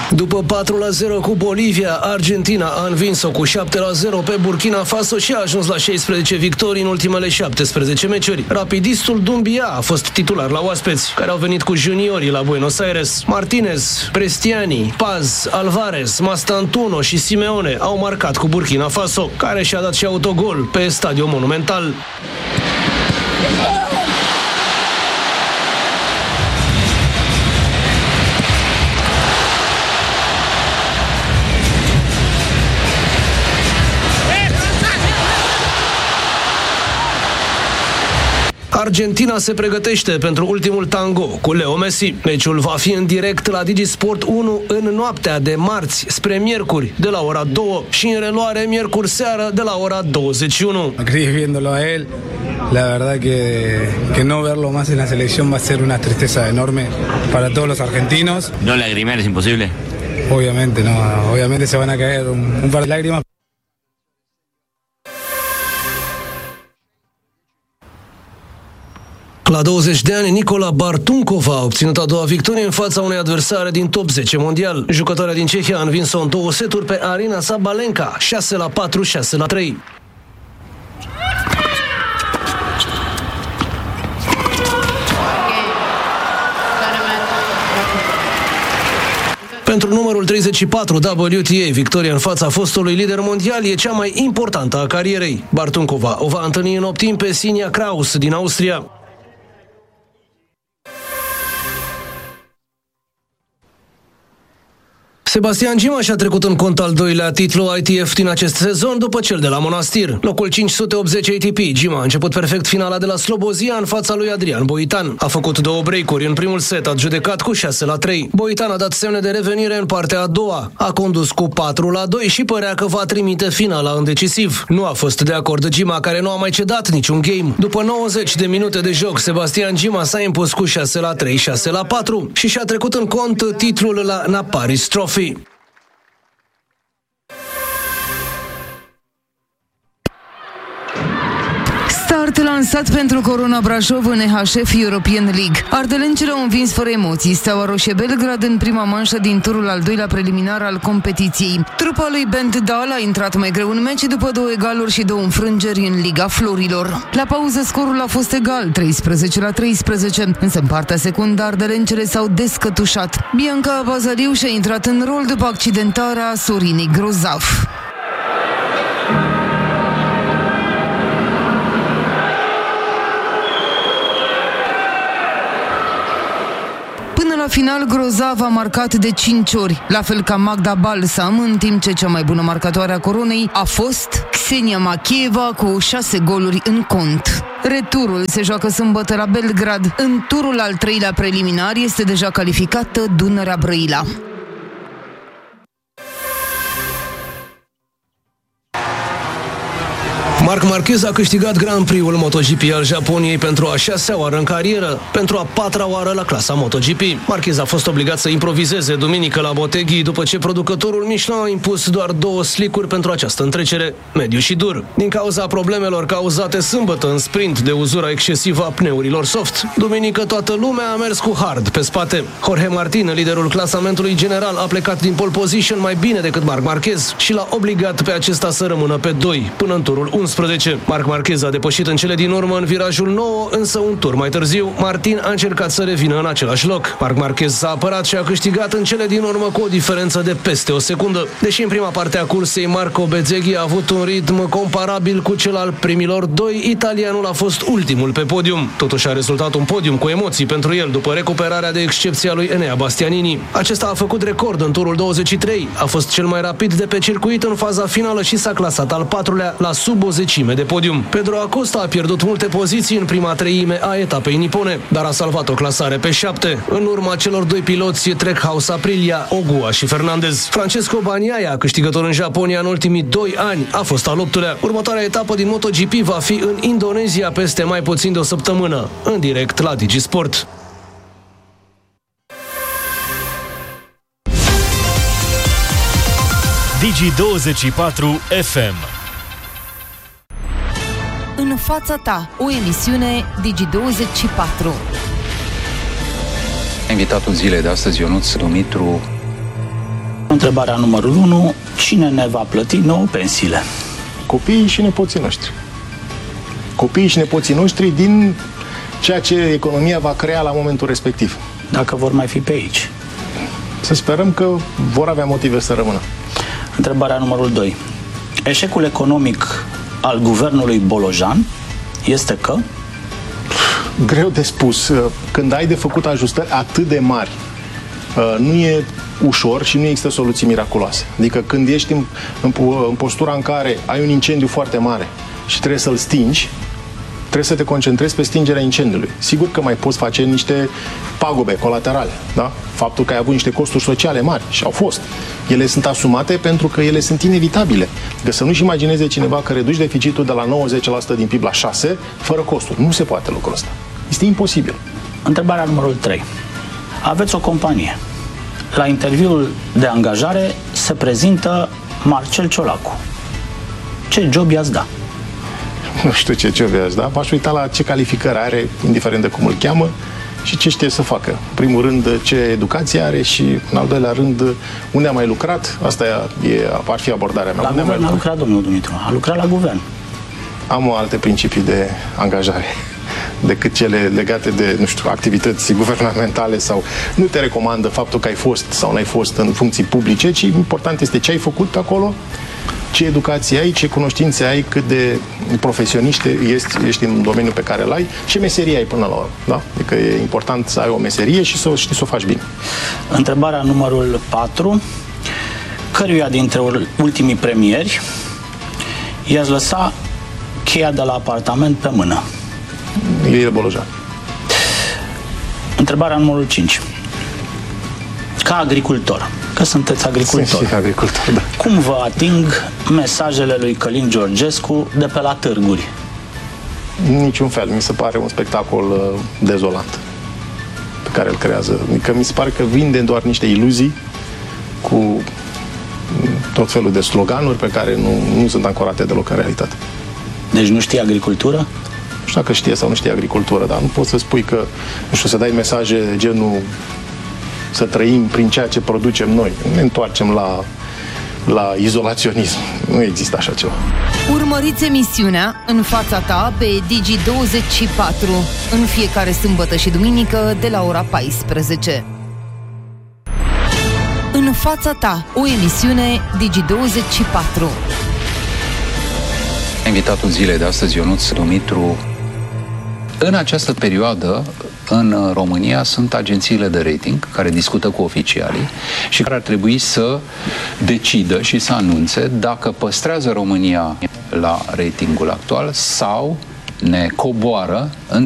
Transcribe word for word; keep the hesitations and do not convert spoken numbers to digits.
După patru la zero cu Bolivia, Argentina a învins-o cu șapte la zero pe Burkina Faso și a ajuns la șaisprezece victorii în ultimele șaptesprezece meciuri. Rapidistul Doumbia a fost titular la oaspeți, care au venit cu juniorii la Buenos Aires. Martinez, Prestiani, Paz, Alvarez, Mastantuno și Simeone au marcat cu Burkina Faso, care și-a dat și autogol pe Stadion Monumental. Argentina se pregătește pentru ultimul tango cu Leo Messi. Meciul va fi în direct la Digisport unu în noaptea de marți spre miercuri de la ora două și în reluare miercuri seară de la ora douăzeci și unu. Cris viéndolo a él, la verdad que que no verlo más en la selección va a ser una tristeza enorme para todos los argentinos. No lagrimear es imposible. Obviamente no, obviamente se van a caer un, un par de lágrimas. La douăzeci de ani, Nicola Bartunkova a obținut a doua victorie în fața unei adversare din top zece mondial. Jucătoarea din Cehia a învins-o în două seturi pe Arina Sabalenka, șase la patru, șase la trei. Pentru numărul treizeci și patru W T A, victoria în fața fostului lider mondial e cea mai importantă a carierei. Bartunkova o va întâlni în optim pe Sinia Kraus din Austria. Sebastian Gima și-a trecut în cont al doilea titlu I T F din acest sezon după cel de la Monastir. Locul cinci sute optzeci A T P, Gima a început perfect finala de la Slobozia în fața lui Adrian Boitan. A făcut două break-uri în primul set, a judecat cu șase la trei. Boitan a dat semne de revenire în partea a doua. A condus cu patru la doi și părea că va trimite finala în decisiv. Nu a fost de acord Gima, care nu a mai cedat niciun game. După nouăzeci de minute de joc, Sebastian Gima s-a impus cu șase la trei, șase la patru și și-a trecut în cont titlul la Naparis Trophy. Start lansat pentru Corona Brașov în E H F European League. Ardelencele au învins fără emoții Steaua Roșie Belgrad în prima manșă din turul al doilea preliminar al competiției. Trupa lui Bent Dahl a intrat mai greu în meci după două egaluri și două înfrângeri în Liga Florilor. La pauză scorul a fost egal, treisprezece la treisprezece, însă în partea secundă ardelencele s-au descătușat. Bianca Bazariu și-a intrat în rol după accidentarea Sorinei Grozav. La final, Grozav a marcat de cinci ori, la fel ca Magda Balsam, în timp ce cea mai bună marcatoare a coronei a fost Ksenia Machieva cu șase goluri în cont. Returul se joacă sâmbătă la Belgrad. În turul al treilea preliminar este deja calificată Dunărea Brăila. Marc Marquez a câștigat Grand Prix-ul MotoGP al Japoniei pentru a șasea oară în carieră, pentru a patra oară la clasa MotoGP. Marquez a fost obligat să improvizeze duminică la Motegi după ce producătorul Michelin a impus doar două slicuri pentru această întrecere, mediu și dur. Din cauza problemelor cauzate sâmbătă în sprint de uzura excesivă a pneurilor soft, duminică toată lumea a mers cu hard pe spate. Jorge Martin, liderul clasamentului general, a plecat din pole position mai bine decât Marc Marquez și l-a obligat pe acesta să rămână pe doi până în turul unsprezece. Marc Marquez a depășit în cele din urmă în virajul nouă, însă un tur mai târziu, Martin a încercat să revină în același loc. Marc Marquez s-a apărat și a câștigat în cele din urmă cu o diferență de peste o secundă. Deși în prima parte a cursei Marco Bezzecchi a avut un ritm comparabil cu cel al primilor doi, italianul a fost ultimul pe podium. Totuși a rezultat un podium cu emoții pentru el după recuperarea de excepție a lui Enea Bastianini. Acesta a făcut record în turul douăzeci și trei, a fost cel mai rapid de pe circuit în faza finală și s-a clasat al patrulea la sub o zecime de podium. Pedro Acosta a pierdut multe poziții în prima treime a etapei nipone, dar a salvat o clasare pe șapte, în urma celor doi piloți Trackhouse Aprilia, Ogua și Fernandez. Francesco Bagnaia, câștigător în Japonia în ultimii doi ani, a fost al optulea. Următoarea etapă din MotoGP va fi în Indonezia peste mai puțin de o săptămână, în direct la Digisport. Digi douăzeci și patru F M. În fața ta, o emisiune Digi douăzeci și patru. Invitatul zilei de astăzi, Ionuț Dumitru, Întrebarea numărul unu. Cine ne va plăti nouă pensiile? Copiii și nepoții noștri. Copiii și nepoții noștri din ceea ce economia va crea la momentul respectiv. Dacă vor mai fi pe aici. Să sperăm că vor avea motive să rămână. Întrebarea numărul doi. Eșecul economic al guvernului Bolojan este că? Greu de spus. Când ai de făcut ajustări atât de mari, nu e ușor și nu există soluții miraculoase. Adică când ești în, în, în postura în care ai un incendiu foarte mare și trebuie să-l stingi, trebuie să te concentrezi pe stingerea incendiului. Sigur că mai poți face niște pagube colaterale, da? Faptul că ai avut niște costuri sociale mari și au fost. Ele sunt asumate pentru că ele sunt inevitabile. Că să nu-și imagineze cineva că reduci deficitul de la nouăzeci la sută din P I B la șase la sută fără costuri. Nu se poate lucrul ăsta. Este imposibil. Întrebarea numărul trei. Aveți o companie. La interviul de angajare se prezintă Marcel Ciolacu. Ce job i-ați da? Nu știu ce job i-ați da. M-aș uita la ce calificări are, indiferent de cum îl cheamă, și ce știe să facă. În primul rând, ce educație are și, în al doilea rând, unde a mai lucrat. Asta e, ar fi abordarea mea. La unde guvern a, mai a lucrat, domnul Dumitru. A lucrat la guvern. Am alte principii de angajare decât cele legate de, nu știu, activități guvernamentale sau nu te recomandă faptul că ai fost sau n-ai fost în funcții publice, ci important este ce ai făcut pe acolo, ce educație ai, ce cunoștințe ai, cât de profesionist ești, ești în domeniul pe care îl ai, ce meserie ai până la urmă. Da? Adică e important să ai o meserie și să știi să o faci bine. Întrebarea numărul patru. Căruia dintre ultimii premieri i-ați lăsa cheia de la apartament pe mână? Ilie Bolojan. Întrebarea numărul cinci. Ca agricultor, că sunteți agricultor, Sunt agricultor, da. cum vă ating mesajele lui Călin Georgescu de pe la târguri? Niciun fel. Mi se pare un spectacol uh, dezolant pe care îl creează. Adică mi se pare că vinde doar niște iluzii cu tot felul de sloganuri pe care nu, nu sunt ancorate deloc în realitate. Deci nu știe agricultură? Nu știu dacă știe sau nu știe agricultură, dar nu poți să spui că, nu știu, să dai mesaje genul să trăim prin ceea ce producem noi. Ne întoarcem la, la izolaționism. Nu există așa ceva. Urmăriți emisiunea În fața ta pe Digi douăzeci și patru în fiecare sâmbătă și duminică de la ora paisprezece. În fața ta, o emisiune Digi douăzeci și patru. Invitatul zilei de astăzi, Ionuț Dumitru. În această perioadă, în România, sunt agențiile de rating care discută cu oficialii și care ar trebui să decidă și să anunțe dacă păstrează România la ratingul actual sau ne coboară în